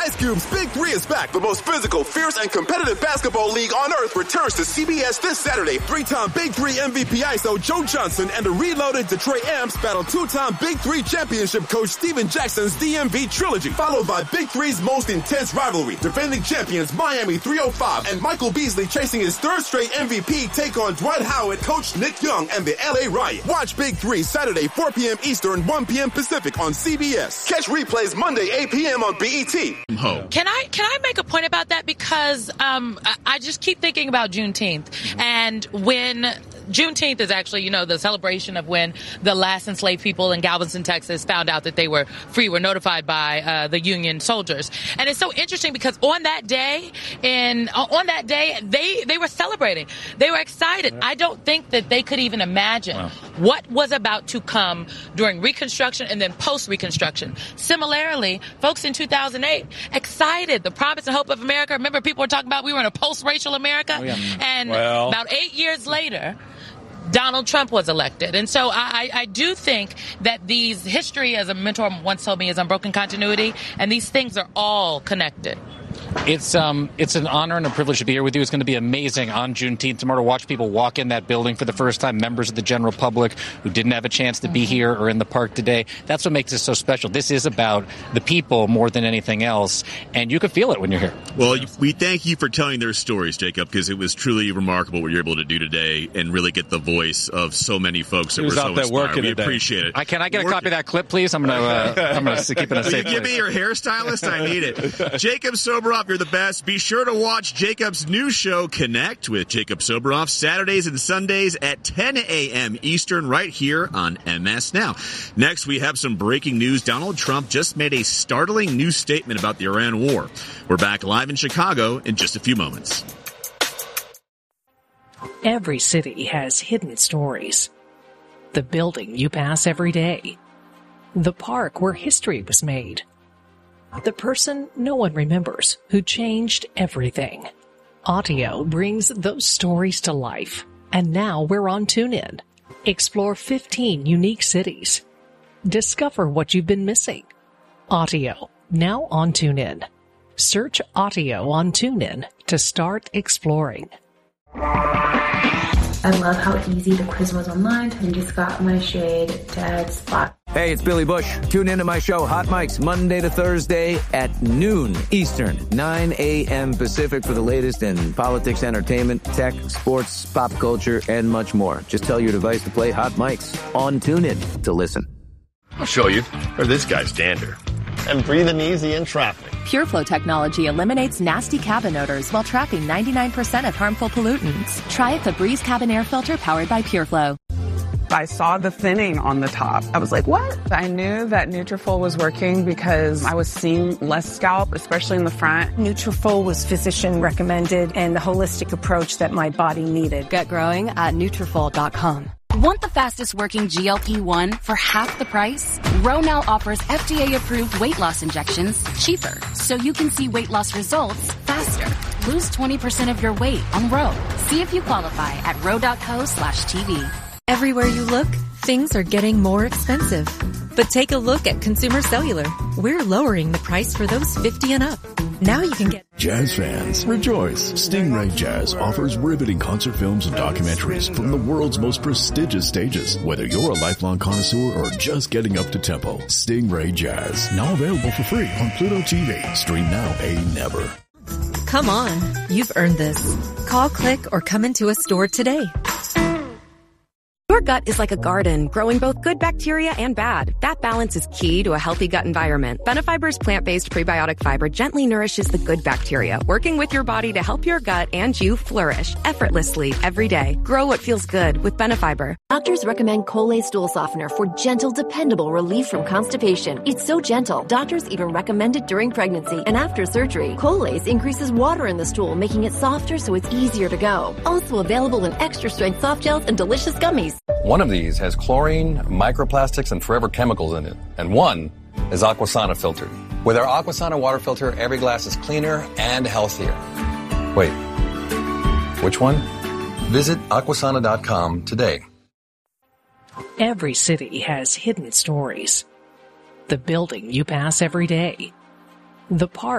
Ice Cube's Big Three is back. The most physical, fierce, and competitive basketball league on earth returns to CBS this Saturday. Three-time Big Three MVP ISO Joe Johnson and the reloaded Detroit Amps battle two-time Big Three championship coach Steven Jackson's DMV trilogy, followed by Big Three's most intense rivalry. Defending champions Miami 305 and Michael Beasley chasing his third straight MVP take on Dwight Howard, Coach Nick Young, and the LA Riot. Watch Big Three Saturday 4 p.m. Eastern, 1 p.m. Pacific on CBS. Catch replays Monday 8 p.m. on BET. Can I make a point about that? Because I just keep thinking about Juneteenth. And when Juneteenth is actually, the celebration of when the last enslaved people in Galveston, Texas found out that they were free, were notified by the Union soldiers. And it's so interesting because on that day, they were celebrating. They were excited. I don't think that they could even imagine what was about to come during Reconstruction and then post-Reconstruction. Similarly, folks in 2008, excited. The promise and hope of America. Remember, people were talking about we were in a post-racial America? And about 8 years later, Donald Trump was elected. And so I do think that history, as a mentor once told me, is unbroken continuity, and these things are all connected. It's an honor and a privilege to be here with you. It's going to be amazing on Juneteenth tomorrow to watch people walk in that building for the first time, members of the general public who didn't have a chance to be here or in the park today. That's what makes it so special. This is about the people more than anything else, and you can feel it when you're here. Well, we thank you for telling their stories, Jacob, because it was truly remarkable what you're able to do today and really get the voice of so many folks that were so inspired. We appreciate it. Can I get a copy of that clip, please? I'm going to keep it a safe place. Give me your hairstylist. I need it. Jacob Soboroff, you're the best. Be sure to watch Jacob's new show, Connect, with Jacob Soboroff, Saturdays and Sundays at 10 a.m. Eastern, right here on MS Now. Next, we have some breaking news. Donald Trump just made a startling new statement about the Iran war. We're back live in Chicago in just a few moments. Every city has hidden stories. The building you pass every day. The park where history was made. The person no one remembers who changed everything. Audio brings those stories to life. And now we're on TuneIn. Explore 15 unique cities. Discover what you've been missing. Audio, now on TuneIn. Search Audio on TuneIn to start exploring. I love how easy the quiz was online. I just got my shade dead spot. Hey, it's Billy Bush. Tune into my show, Hot Mics, Monday to Thursday at noon Eastern, 9 a.m. Pacific for the latest in politics, entertainment, tech, sports, pop culture, and much more. Just tell your device to play Hot Mics on TuneIn to listen. I'll show you. Or this guy's dander. And breathing easy in traffic. PureFlow technology eliminates nasty cabin odors while trapping 99% of harmful pollutants. Try a Febreze cabin air filter powered by PureFlow. I saw the thinning on the top. I was like, what? I knew that Nutrafol was working because I was seeing less scalp, especially in the front. Nutrafol was physician recommended and the holistic approach that my body needed. Get growing at Nutrafol.com. Want the fastest working GLP-1 for half the price? Ro now offers FDA-approved weight loss injections cheaper, so you can see weight loss results faster. Lose 20% of your weight on Ro. See if you qualify at ro.co/TV. Everywhere you look, things are getting more expensive. But take a look at Consumer Cellular. We're lowering the price for those 50 and up. Now you can get... Jazz fans, rejoice. Stingray Jazz offers riveting concert films and documentaries from the world's most prestigious stages. Whether you're a lifelong connoisseur or just getting up to tempo, Stingray Jazz. Now available for free on Pluto TV. Stream now, pay never. Come on. You've earned this. Call, click, or come into a store today. Your gut is like a garden, growing both good bacteria and bad. That balance is key to a healthy gut environment. Benefiber's plant-based prebiotic fiber gently nourishes the good bacteria, working with your body to help your gut and you flourish effortlessly every day. Grow what feels good with Benefiber. Doctors recommend Colay Stool Softener for gentle, dependable relief from constipation. It's so gentle, doctors even recommend it during pregnancy and after surgery. Colay's increases water in the stool, making it softer so it's easier to go. Also available in extra-strength soft gels and delicious gummies. One of these has chlorine, microplastics, and forever chemicals in it. And one is Aquasana filtered. With our Aquasana water filter, every glass is cleaner and healthier. Wait, which one? Visit aquasana.com today. Every city has hidden stories. The building you pass every day. The park